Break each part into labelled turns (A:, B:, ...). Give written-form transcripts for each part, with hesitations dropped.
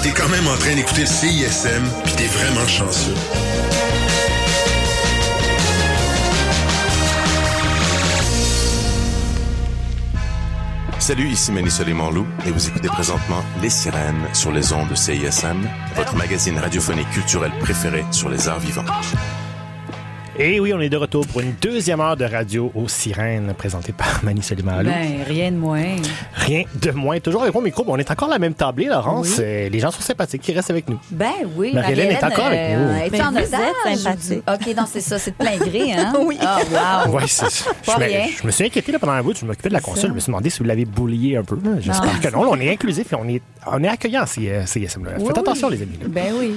A: t'es quand même en train d'écouter le CISM, puis t'es vraiment chanceux.
B: Salut, ici Manny Soleiman-Loup et vous écoutez présentement Les Sirènes sur les ondes de CISM, votre magazine radiophonique culturel préféré sur les arts vivants.
C: Et oui, on est de retour pour une deuxième heure de radio aux Sirènes, présentée par Manny Soleiman-Loup.
D: Ben, rien de moins.
C: Rien de moins. Toujours avec mon micro. On est encore à la même tablée, Laurence.
D: Oui.
C: Les gens sont sympathiques. Ils restent avec nous.
D: Ben oui.
C: Marie-Hélène est encore avec nous.
D: Es-tu en
E: vous êtes
D: otage?
E: sympathique.
D: OK, non, c'est ça. C'est de plein gré, hein?
E: Oui.
D: Oh, wow.
C: Ouais,
D: Pas rien.
C: je me suis inquiété là, pendant un bout. Je m'occupais de la console. Je me suis demandé si vous l'avez boulié un peu. J'espère que non. Là, on est inclusif et on est accueillant, CISM.
D: Oui,
C: Faites attention,
D: oui.
C: les amis. Là.
D: Ben oui.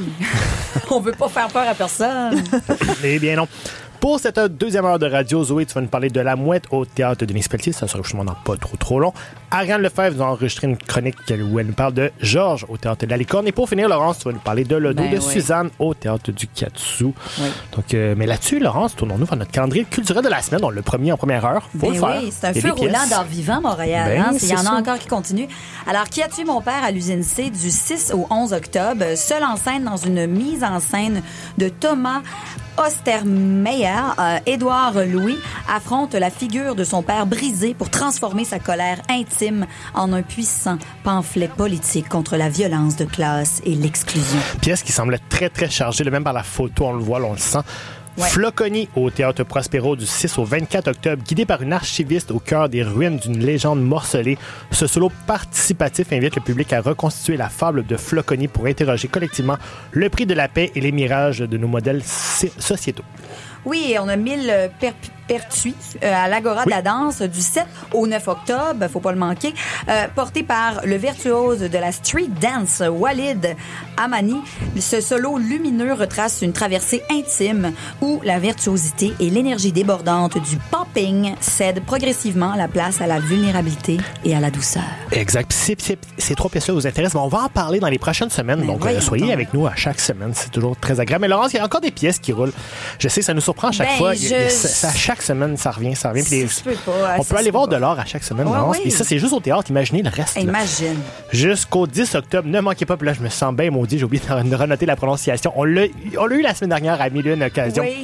D: On veut pas faire peur à personne.
C: Eh bien non. Pour cette deuxième heure de radio, Zoé, tu vas nous parler de La Mouette au théâtre Denis Pelletier. Ça sera justement pas trop long. Ariane Lefebvre nous a enregistré une chronique où elle nous parle de Georges au théâtre de la Licorne. Et pour finir, Laurence, tu vas nous parler de Lodo de Suzanne au théâtre du Katsu.
D: Oui.
C: Donc, mais là-dessus, Laurence, tournons-nous vers notre calendrier culturel de la semaine. On l'a promis en première heure. Faut le faire.
D: Oui, c'est un
C: Il y a
D: feu
C: des
D: roulant
C: pièces.
D: d'art vivant, Montréal.
C: Ben,
D: Hein? Il y
C: c'est
D: en a
C: ça.
D: encore qui continuent. Alors, Qui a tué mon père à l'usine C du 6 au 11 octobre, seul en scène dans une mise en scène de Thomas Ostermeyer, Édouard Louis affronte la figure de son père brisé pour transformer sa colère intime en un puissant pamphlet politique contre la violence de classe et l'exclusion.
C: Pièce qui semblait très, très chargée. Même par la photo, on le voit, là, on le sent.
D: Ouais.
C: Floconi au Théâtre Prospero du 6 au 24 octobre, guidé par une archiviste au cœur des ruines d'une légende morcelée. Ce solo participatif invite le public à reconstituer la fable de Floconi pour interroger collectivement le prix de la paix et les mirages de nos modèles sociétaux.
D: Oui, on a 1000 pertuis à l'Agora de la danse du 7 au 9 octobre, faut pas le manquer, porté par le virtuose de la street dance, Walid Amani. Ce solo lumineux retrace une traversée intime où la virtuosité et l'énergie débordante du popping cèdent progressivement la place à la vulnérabilité et à la douceur.
C: Exact. Ces trois pièces-là vous intéressent. Mais on va en parler dans les prochaines semaines.
D: Mais
C: donc,
D: voyons
C: soyez
D: donc.
C: avec nous à chaque semaine. C'est toujours très agréable. Mais Laurence, il y a encore des pièces qui roulent. Je sais, ça nous surprend à chaque
D: Ben,
C: fois.
D: je-
C: À chaque semaine, ça revient. Puis
D: Je peux pas.
C: on peut aller voir de l'art à chaque semaine,
D: Ouais,
C: Laurence.
D: oui.
C: Et ça, c'est juste au théâtre. Imaginez le reste. là.
D: Imagine.
C: Jusqu'au 10 octobre. Ne manquez pas. Puis là, je me sens bien maudit. J'ai oublié de renoter la prononciation. On l'a eu la semaine dernière à mille et une occasions.
D: Oui.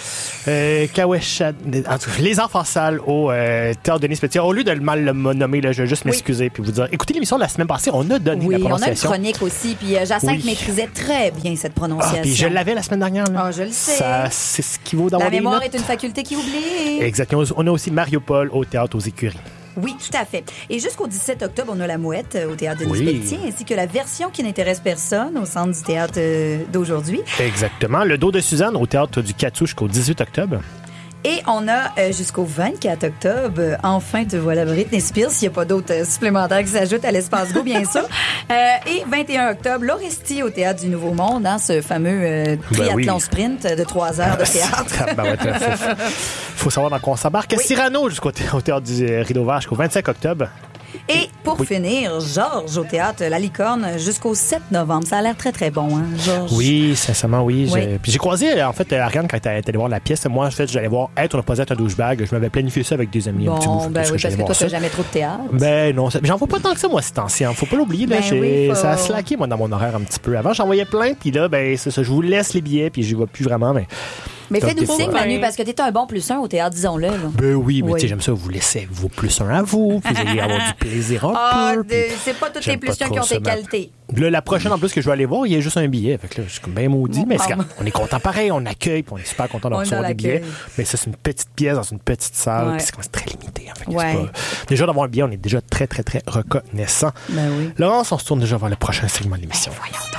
C: Kawesha, en tout cas, les enfants sales au théâtre Denis Pelletier. Au lieu de mal le nommer, là, je vais juste m'excuser puis vous dire. Écoutez l'émission de la semaine passée, on a donné la
D: Oui, on a une
C: prononciation.
D: chronique aussi, puis Jacinthe
C: Oui.
D: maîtrisait très bien cette prononciation.
C: Puis je l'avais la semaine dernière. Là.
D: Ah, je le sais.
C: Ça, c'est ce qui vaut d'avoir
D: La
C: des
D: mémoire
C: notes.
D: est une faculté qui oublie.
C: Exactement. On a aussi Mario Paul au théâtre aux Écuries.
D: Oui, tout à fait. Et jusqu'au 17 octobre, on a La Mouette au théâtre Denis
C: Oui.
D: Pelletier, ainsi que la version qui n'intéresse personne au centre du théâtre d'aujourd'hui.
C: Exactement. Le dos de Suzanne au théâtre du Katsu jusqu'au 18 octobre.
D: Et on a jusqu'au 24 octobre, enfin te voilà Britney Spears, s'il n'y a pas d'autres supplémentaires qui s'ajoutent à l'Espace Go, bien sûr. Et 21 octobre, l'Orestie au Théâtre du Nouveau Monde, hein, ce fameux triathlon
C: oui.
D: sprint de 3 heures de théâtre.
C: Ben ouais, faut savoir dans quoi on s'embarque.
D: Oui.
C: Cyrano jusqu'au théâtre du Rideau Vert jusqu'au 25 octobre.
D: Et pour finir, Georges au Théâtre La Licorne jusqu'au 7 novembre. Ça a l'air très, très bon, hein, Georges?
C: Oui, sincèrement, oui.
D: Oui.
C: Puis j'ai croisé, en fait, Ariane, quand elle était allée voir la pièce. Moi, en fait, j'allais voir Être ou ne pas être un douchebag. Je m'avais planifié ça avec des amis. un petit bout,
D: Bon, ben oui, parce
C: j'allais
D: que
C: voir
D: toi,
C: ça.
D: t'as jamais trop de théâtre.
C: Ben non, j'en vois pas tant que ça, moi, ces temps-ci. Faut pas l'oublier. Là,
D: Ben oui,
C: ça a
D: faut-
C: slacké, moi, dans mon horaire un petit peu. Avant, j'en voyais plein, puis là, ben c'est ça. Je vous laisse les billets, puis j'y vais plus vraiment.
D: Mais
C: Donc,
D: fais-nous
C: des fois-
D: signe, Manu, parce que t'es un bon plus un au théâtre, disons-le. là.
C: Ben oui, mais
D: Oui.
C: tu sais, j'aime ça. Vous laissez vos plus un à vous, puis vous allez avoir du plaisir un
D: Ah,
C: peu. puis
D: c'est pas tous les
C: j'aime
D: plus
C: pas
D: un
C: trop
D: qui ont
C: ça,
D: tes
C: mais-
D: qualités.
C: Là, la prochaine, en plus, que je vais aller voir, il y a juste un billet. Fait que là, je suis comme bien maudit, mais c'est
D: Ah.
C: grave. On est content pareil, on accueille, puis on est super content de
D: On est
C: recevoir
D: dans
C: des billets.
D: l'accueil.
C: Mais ça, c'est une petite pièce dans une petite salle,
D: Ouais.
C: puis c'est très limité. En fait,
D: Ouais.
C: c'est pas... Déjà, d'avoir un billet, on est déjà très, très, très reconnaissant.
D: Ben oui.
C: Laurence, on se tourne déjà vers le prochain segment de l'émission.
D: Voyons donc.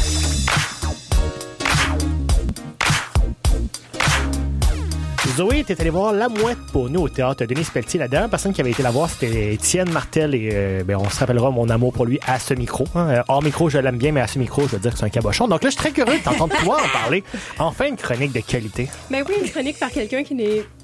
C: Zoé était allée voir La Mouette pour nous au théâtre Denis Pelletier. La dernière personne qui avait été la voir, c'était Étienne Martel. Et on se rappellera mon amour pour lui à ce micro. Hein. Hors micro, je l'aime bien, mais à ce micro, je veux dire que c'est un cabochon. Donc là, je suis très curieux de t'entendre toi en parler. Enfin, une chronique de qualité.
E: Mais oui, une chronique par quelqu'un qui n'est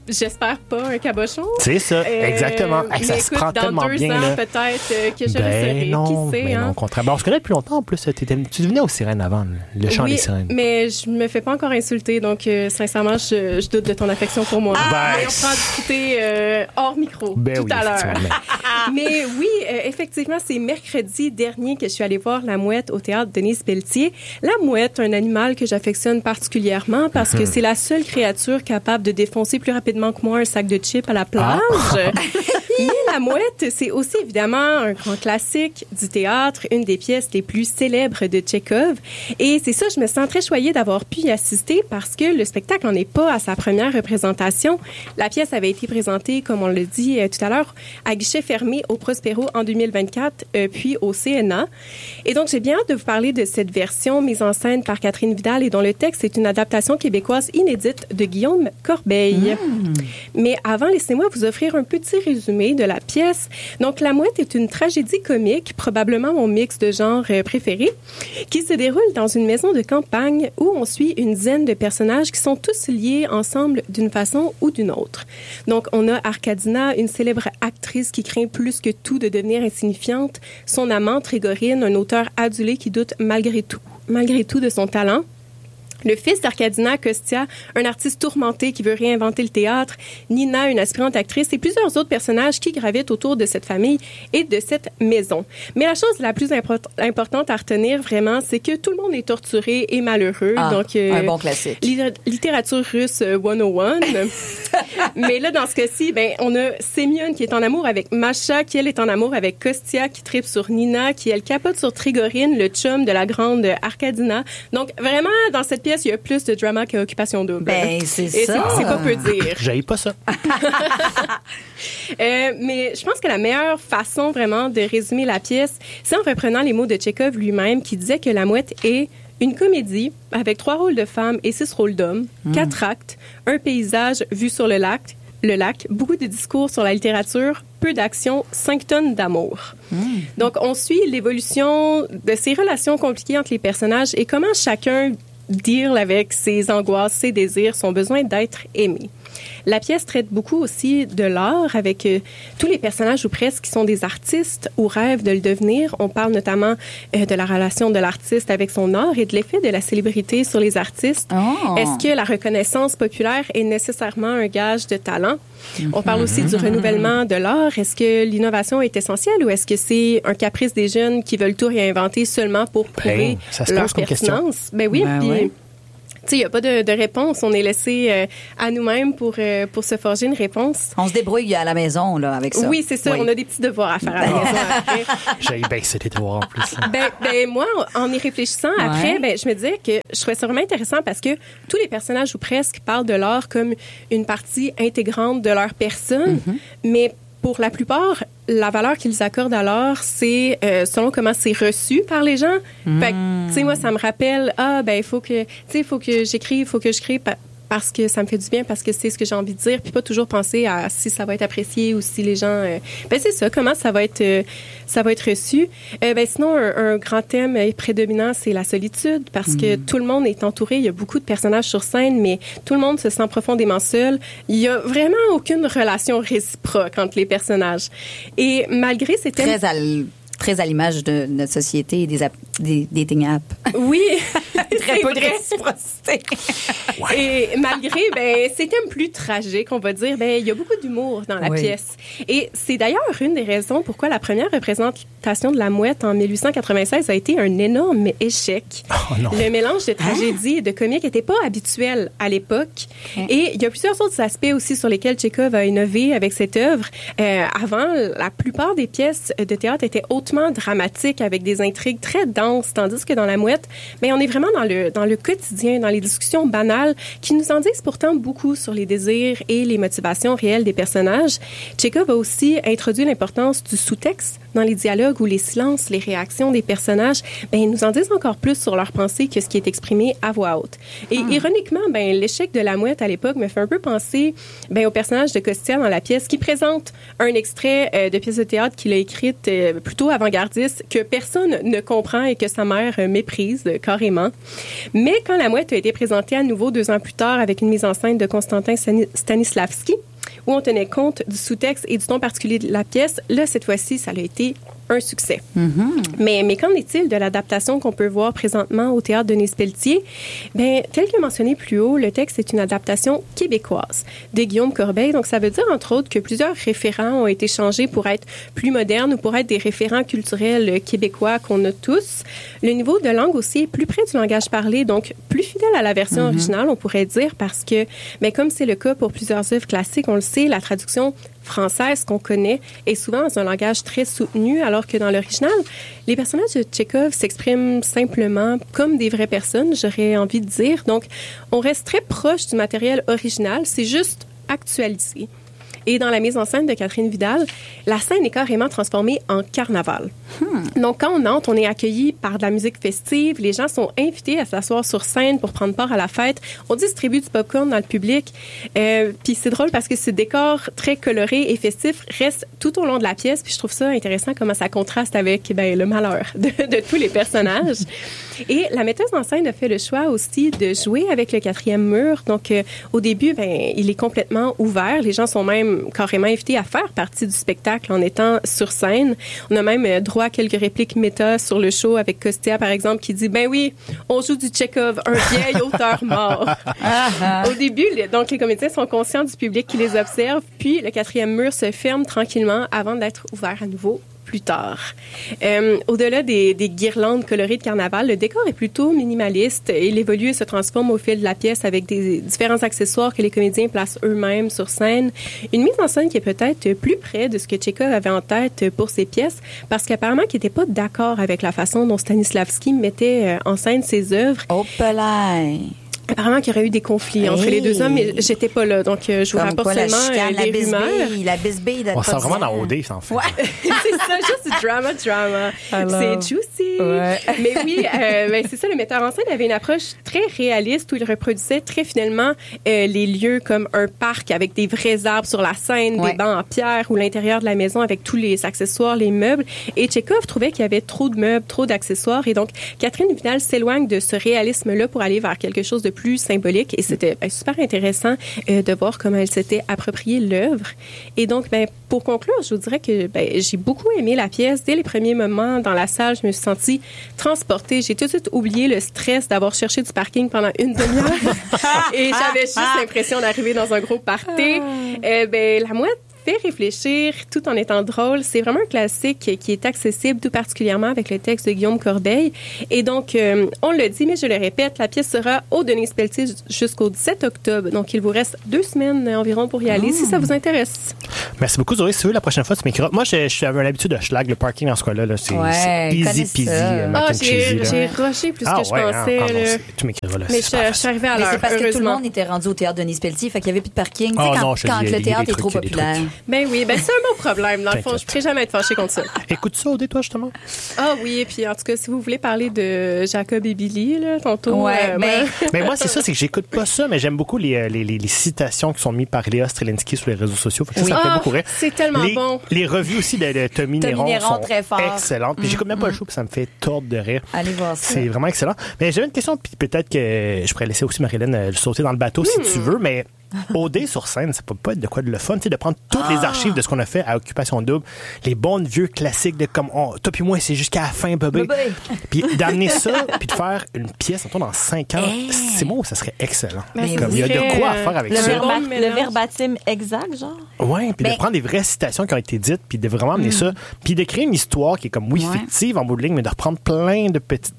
E: j'espère pas un cabochon.
C: C'est ça, exactement. Hey, ça
E: mais
C: se
E: écoute,
C: prend tellement bien.
E: Dans 2 ans,
C: là.
E: peut-être que je le
C: Ben
E: serai.
C: non,
E: Qui sait,
C: ben
E: hein?
C: non, au contraire. Ben, on se connaît depuis longtemps en plus. Tu venais aux sirènes avant, le chant des sirènes.
E: Mais je me fais pas encore insulter, donc sincèrement, je doute de ton affection pour moi. Mais on pourra discuter hors micro tout à l'heure. Mais oui, effectivement, c'est mercredi dernier que je suis allée voir La Mouette au théâtre Denise Pelletier. La mouette, un animal que j'affectionne particulièrement parce que c'est la seule créature capable de défoncer plus rapidement que moi un sac de chips à la plage. Mais La Mouette, c'est aussi évidemment un grand classique du théâtre, une des pièces les plus célèbres de Tchekhov. Et c'est ça, je me sens très choyée d'avoir pu y assister parce que le spectacle n'en est pas à sa première représentation. La pièce avait été présentée, comme on l'a dit tout à l'heure, à guichet fermé au Prospero en 2024, puis au CNA. Et donc, j'ai bien hâte de vous parler de cette version mise en scène par Catherine Vidal et dont le texte est une adaptation québécoise inédite de Guillaume Corbeil. Mais avant, laissez-moi vous offrir un petit résumé de la pièce. Donc, La Mouette est une tragédie comique, probablement mon mix de genre préféré, qui se déroule dans une maison de campagne où on suit une dizaine de personnages qui sont tous liés ensemble d'une façon ou d'une autre. Donc, on a Arkadina, une célèbre actrice qui craint plus que tout de devenir insignifiante, son amant Trégorine, un auteur adulé qui doute malgré tout de son talent. Le fils d'Arkadina, Kostia, un artiste tourmenté qui veut réinventer le théâtre, Nina, une aspirante actrice et plusieurs autres personnages qui gravitent autour de cette famille et de cette maison. Mais la chose la plus importante à retenir vraiment, c'est que tout le monde est torturé et malheureux. Donc,
D: un bon classique.
E: Littérature russe 101. Mais là, dans ce cas-ci, ben, on a Semyon qui est en amour avec Masha, qui elle est en amour avec Kostia, qui tripe sur Nina, qui elle capote sur Trégorine, le chum de la grande Arkadina. Donc, vraiment, dans cette pièce, il y a plus de drama qu'Occupation Double.
D: Ben, c'est ça.
E: C'est pas peu dire.
C: J'haïs pas ça.
E: Mais je pense que la meilleure façon vraiment de résumer la pièce, c'est en reprenant les mots de Tchekhov lui-même qui disait que La Mouette est une comédie avec 3 rôles de femmes et 6 rôles d'hommes, 4 actes, un paysage vu sur le lac, beaucoup de discours sur la littérature, peu d'action, 5 tonnes d'amour. Donc, on suit l'évolution de ces relations compliquées entre les personnages et comment chacun deal avec ses angoisses, ses désirs, son besoin d'être aimé. La pièce traite beaucoup aussi de l'art avec tous les personnages ou presque qui sont des artistes ou rêvent de le devenir. On parle notamment de la relation de l'artiste avec son art et de l'effet de la célébrité sur les artistes. Est-ce que la reconnaissance populaire est nécessairement un gage de talent? On parle aussi du renouvellement de l'art. Est-ce que l'innovation est essentielle ou est-ce que c'est un caprice des jeunes qui veulent tout réinventer seulement pour prouver leur pertinence? Ben oui, puis... Tu sais, il n'y a pas de réponse. On est laissé à nous-mêmes pour se forger une réponse.
D: On se débrouille à la maison, là, avec ça.
E: Oui, c'est ça. Oui. On a des petits devoirs à faire à la maison après.
C: J'ai bien ces devoirs en plus.
E: Ben, moi, en y réfléchissant après, ben, je me disais que je trouvais ça vraiment intéressant parce que tous les personnages ou presque parlent de l'art comme une partie intégrante de leur personne, mais pour la plupart, la valeur qu'ils accordent à l'art, c'est selon comment c'est reçu par les gens. Fait que, tu sais, moi, ça me rappelle, il faut que j'écrive, il faut que je crée parce que ça me fait du bien, parce que c'est ce que j'ai envie de dire, puis pas toujours penser à si ça va être apprécié ou si les gens... c'est ça, comment ça va être reçu. Sinon, un grand thème prédominant, c'est la solitude, parce que tout le monde est entouré, il y a beaucoup de personnages sur scène, mais tout le monde se sent profondément seul. Il y a vraiment aucune relation réciproque entre les personnages. Et malgré ces thèmes...
D: Très à l'image de notre société et des dating apps.
E: Oui,
D: très peu de réciprocité.
E: Et malgré ces thèmes plus tragiques, on va dire, il y a beaucoup d'humour dans la pièce. Et c'est d'ailleurs une des raisons pourquoi la première représentation de La Mouette en 1896 a été un énorme échec.
C: Oh non.
E: Le mélange de tragédie et de comique n'était pas habituel à l'époque. Et il y a plusieurs autres aspects aussi sur lesquels Tchekhov a innové avec cette œuvre. Avant, la plupart des pièces de théâtre étaient hautement dramatique avec des intrigues très denses, tandis que dans La Mouette, on est vraiment dans le quotidien, dans les discussions banales qui nous en disent pourtant beaucoup sur les désirs et les motivations réelles des personnages. Tchekhov a aussi introduit l'importance du sous-texte dans les dialogues ou les silences, les réactions des personnages, ils nous en disent encore plus sur leurs pensées que ce qui est exprimé à voix haute. Et ironiquement, l'échec de la mouette à l'époque me fait un peu penser au personnage de Costia dans la pièce qui présente un extrait de pièce de théâtre qu'il a écrite plutôt avant-gardiste que personne ne comprend et que sa mère méprise carrément. Mais quand la mouette a été présentée à nouveau 2 ans plus tard avec une mise en scène de Konstantin Stanislavski, où on tenait compte du sous-texte et du ton particulier de la pièce, là, cette fois-ci, ça a été un succès. Mais qu'en est-il de l'adaptation qu'on peut voir présentement au Théâtre Denise Pelletier? Tel que mentionné plus haut, le texte est une adaptation québécoise de Guillaume Corbeil. Donc, ça veut dire, entre autres, que plusieurs référents ont été changés pour être plus modernes ou pour être des référents culturels québécois qu'on a tous. Le niveau de langue aussi est plus près du langage parlé, donc plus fidèle à la version originale, on pourrait dire, parce que, comme c'est le cas pour plusieurs œuvres classiques, on le sait, la traduction française qu'on connaît est souvent dans un langage très soutenu, alors que dans l'original, les personnages de Tchekhov s'expriment simplement comme des vraies personnes, j'aurais envie de dire. Donc, on reste très proche du matériel original, c'est juste actualisé. Et dans la mise en scène de Catherine Vidal, la scène est carrément transformée en carnaval. Donc, quand on entre, on est accueilli par de la musique festive. Les gens sont invités à s'asseoir sur scène pour prendre part à la fête. On distribue du popcorn dans le public. Puis c'est drôle parce que ce décor très coloré et festif reste tout au long de la pièce. Puis je trouve ça intéressant comment ça contraste avec le malheur de tous les personnages. Et la metteuse en scène a fait le choix aussi de jouer avec le 4e mur. Donc, au début, il est complètement ouvert. Les gens sont même carrément invités à faire partie du spectacle en étant sur scène. On a même droit à quelques répliques méta sur le show avec Costia, par exemple, qui dit « Ben oui, on joue du Tchekhov, un vieil auteur mort. » Au début, donc les comédiens sont conscients du public qui les observe, puis le 4e mur se ferme tranquillement avant d'être ouvert à nouveau plus tard. Au-delà des guirlandes colorées de carnaval, le décor est plutôt minimaliste. Il évolue et se transforme au fil de la pièce avec des différents accessoires que les comédiens placent eux-mêmes sur scène. Une mise en scène qui est peut-être plus près de ce que Tchekhov avait en tête pour ses pièces, parce qu'apparemment qu'il n'était pas d'accord avec la façon dont Stanislavski mettait en scène ses œuvres. Apparemment qu'il y aurait eu des conflits entre les deux hommes, mais j'étais pas là, donc je vous rapporte seulement les rumeurs.
D: La bisbille de
C: on sent vraiment dans OD, ça en fait.
E: Ouais. C'est ça, juste du drama. C'est juicy. Ouais. Mais oui, c'est ça, le metteur en scène avait une approche très réaliste où il reproduisait très fidèlement les lieux comme un parc avec des vrais arbres sur la scène, des bancs en pierre ou l'intérieur de la maison avec tous les accessoires, les meubles. Et Tchekhov trouvait qu'il y avait trop de meubles, trop d'accessoires. Et donc, Catherine Vidal s'éloigne de ce réalisme-là pour aller vers quelque chose de plus symbolique, et c'était super intéressant de voir comment elle s'était appropriée l'œuvre. Et donc, pour conclure, je vous dirais que j'ai beaucoup aimé la pièce. Dès les premiers moments dans la salle, je me suis sentie transportée. J'ai tout de suite oublié le stress d'avoir cherché du parking pendant une demi-heure et j'avais juste l'impression d'arriver dans un gros party. La mouette fait réfléchir tout en étant drôle. C'est vraiment un classique qui est accessible, tout particulièrement avec le texte de Guillaume Corbeil. Et donc, on le dit, mais je le répète, la pièce sera au Denise Pelletier jusqu'au 17 octobre. Donc, il vous reste 2 semaines environ pour y aller, si ça vous intéresse.
C: Merci beaucoup, Zoé. Si vous, la prochaine fois, tu m'écriras. Moi, j'avais l'habitude de schlag le parking dans ce cas-là. Là. C'est easy peasy.
E: J'ai rushé plus que je pensais.
C: Tu m'écriras là.
E: Mais je suis arrivée à l'heure.
D: C'est parce que tout le monde était rendu au théâtre Denise Pelletier, fait qu'il n'y avait plus de parking. Quand le théâtre est trop populaire.
E: Ben oui, c'est un bon problème. Dans le fond, je ne pourrais jamais être fâchée contre ça.
C: Écoute ça, Odé, toi, justement?
E: Ah oui, et puis en tout cas, si vous voulez parler de Jacob et Billy, là, tantôt...
C: Mais moi, c'est ça, c'est que j'écoute pas ça, mais j'aime beaucoup les citations qui sont mises par Léa Strelinski sur les réseaux sociaux. Ça me fait beaucoup rire.
E: C'est tellement bon.
C: Les revues aussi de Tommy Néron sont
D: très fort.
C: Excellentes. Puis j'écoute même pas le show, puis ça me fait tordre de rire.
D: Allez voir ça.
C: C'est vraiment excellent. Mais j'avais une question, puis peut-être que je pourrais laisser aussi Marilyn sauter dans le bateau si tu veux, mais... OD sur scène, ça peut pas être de quoi de le fun, tu sais, de prendre toutes les archives de ce qu'on a fait à Occupation Double, les bons vieux classiques de comme toi puis moi, c'est jusqu'à la fin, bébé. Puis d'amener ça, puis de faire une pièce, dans 5 ans, c'est moi, ça serait excellent. Il y a de quoi à faire avec ça.
F: Le verbatim exact, genre.
C: Oui, puis de prendre des vraies citations qui ont été dites, puis de vraiment amener ça, puis de créer une histoire qui est comme, fictive en bout de ligne, mais de reprendre plein de petites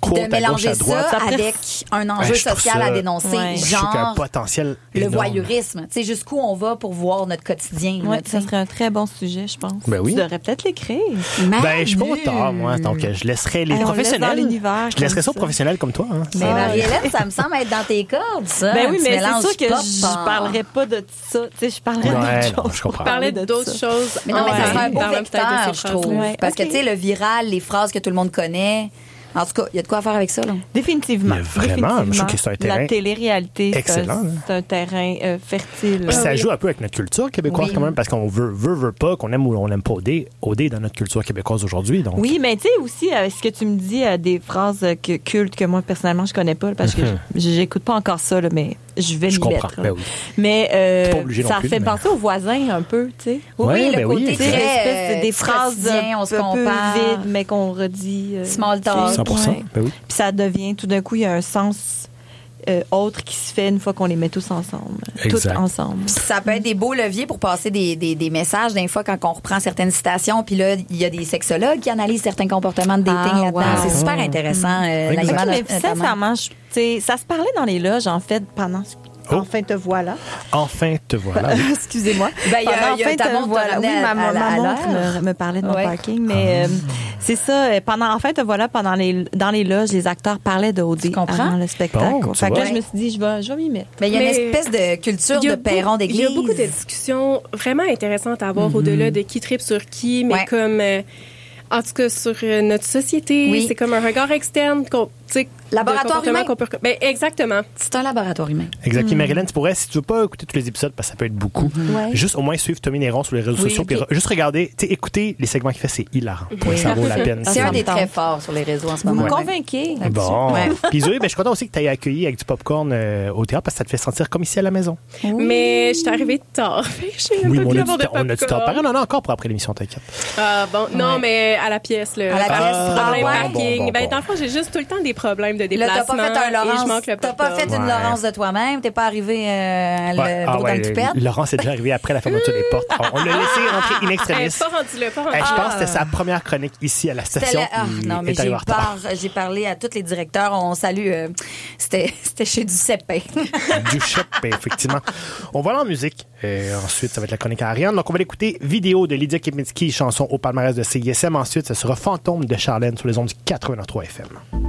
C: quote
D: de
C: à gauche, à droite.
D: ça avec un enjeu social à dénoncer, genre
C: un potentiel
D: le
C: énorme.
D: Voyeurisme. Tu sais, jusqu'où on va pour voir notre quotidien.
F: Ouais, ça serait un très bon sujet, je pense.
C: Ben oui.
F: Tu devrais peut-être l'écrire.
C: Je suis pas auteur, moi, donc je laisserais les professionnels.
F: Je
C: laisserais ça aux professionnels comme toi. Hein.
D: Mais Marie-Hélène, ça me semble être dans tes cordes, ça.
F: Ben oui, mais c'est sûr que
D: je
F: parlerais pas de ça. Tu sais, je parlerais d'autres choses.
C: Je comprends.
E: Je parlais d'autres choses.
D: Mais non, mais ça serait un beau
E: Dans même
D: vecteur,
E: tête de
D: je
E: ces
D: trouve.
E: phrases.
D: Parce que, tu sais, le viral, les phrases que tout le monde connaît. En tout cas, il y a de quoi faire avec ça, là.
F: Définitivement.
C: Mais vraiment, je trouve que c'est un terrain
F: La télé-réalité,
C: excellent,
F: c'est un terrain fertile.
C: Puis ça joue un peu avec notre culture québécoise
D: Oui.
C: quand même, parce qu'on veut pas, qu'on aime ou on n'aime pas OD dans notre culture québécoise aujourd'hui. Donc.
F: Oui, mais tu sais aussi, ce que tu me dis, des phrases cultes que moi, personnellement, je connais pas, parce que j'écoute pas encore ça, là, mais je vais m'y mettre.
C: Ben oui.
F: Mais
C: pas obligé non
F: ça
C: plus,
F: fait
C: mais-
F: penser aux voisins un peu, tu sais.
C: Ouais,
D: le
C: ben oui,
D: côté
C: exact.
D: très
F: des phrases
D: quotidien, on se
F: un peu
D: compare.
F: vides, mais qu'on redit.
D: Small talk.
C: 100%.
F: Ouais.
C: Ben oui.
F: Puis ça devient, tout d'un coup, il y a un sens autre qui se fait une fois qu'on les met tous ensemble.
C: Exact.
F: Tous ensemble.
D: Ça peut être des beaux leviers pour passer des messages. Des fois, quand on reprend certaines citations, puis là, il y a des sexologues qui analysent certains comportements de dating
F: Ah,
D: là-dedans.
F: wow.
D: C'est super intéressant. l'animal,
F: Mais
D: notamment.
F: sincèrement, tu sais, ça se parlait dans les loges, en fait, pendant... Enfin, te voilà.
C: Enfin, te voilà. Oui.
F: Excusez-moi.
D: Ben, il y a-
F: Pendant
D: il y a
F: Enfin,
D: ta
F: te
D: montre
F: voilà.
D: te
F: Oui,
D: revenait
F: ma
D: à
F: montre
D: l'heure.
F: me parlait de mon
D: Ouais.
F: parking. Mais c'est ça. Pendant Enfin, te voilà, dans les loges, les acteurs parlaient de OD
D: comprends?
F: avant le spectacle.
C: Bon, tu
F: Fait que
C: vois.
F: là, je me suis dit, je vais m'y mettre.
D: Mais il y a une
E: Mais
D: espèce de culture
E: Il y a
D: de perron d'église.
E: Il y a beaucoup de discussions vraiment intéressantes à avoir au-delà de qui tripe sur qui, mais
D: Ouais.
E: comme, en tout cas, sur notre société,
D: Oui.
E: c'est comme un regard externe qu'on, tu sais,
D: Laboratoire
E: de comportement
D: humain.
E: qu'on peut... Ben, exactement.
D: C'est un laboratoire humain.
C: Exact. Puis Marilyn, tu pourrais, si tu veux pas écouter tous les épisodes, parce que ça peut être beaucoup,
F: Ouais.
C: juste au moins suivre Tommy Néron sur les réseaux
D: Oui,
C: sociaux, puis
D: ok.
C: juste regarder, tu sais, écouter les segments qu'il fait, c'est hilarant. Ça vaut la peine.
D: C'est
F: ça
D: un
F: me
D: des
F: tente.
D: très forts sur les réseaux en ce
F: Vous
D: moment.
F: me convainquez.
C: Bon.
D: Ouais.
C: Puis Zoé, ben, je suis content aussi que tu aies accueilli avec du popcorn au théâtre parce que ça te fait sentir comme ici à la maison.
E: Mais je suis arrivée tard. Fait que je sais
C: Oui,
E: pas
C: mais
E: plus avoir de
C: on a du temps.
E: popcorn.
C: On en a encore pour après l'émission, t'inquiète.
E: Ah, bon. Non, mais à la pièce, là.
D: À la pièce.
E: Problème
D: Ah, ouais.
E: parking.
C: Bon.
E: Ben, dans le fond, j'ai juste tout le temps des problèmes de
D: Là,
E: déplacement.
D: t'as pas fait un
E: et je
D: Laurence.
E: manque le
D: T'as pas
E: popcorn.
D: fait une
C: Ouais.
D: Laurence de toi-même. T'es pas arrivé
C: Ouais.
D: le gros dans le toupette.
C: Laurent c'est déjà arrivé après la fermeture des portes. On l'a laissé rentrer in extremis.
E: Pas rendu là, pas rendu
C: Je
E: là.
C: pense que c'était sa première chronique ici à la
D: C'était
C: station.
D: le- non, mais
C: Il est arrivé en retard.
D: j'ai parlé à tous les directeurs. On salue. C'était chez du Cépin.
C: Du chep, effectivement. On va aller en musique. Ensuite, ça va être la chronique à Ariane. Donc, on va l'écouter vidéo de Lydia Kepinski, chanson au palmarès de CISM. Ensuite, ça sera Fantôme de Charlène sur les ondes du 89.3 FM.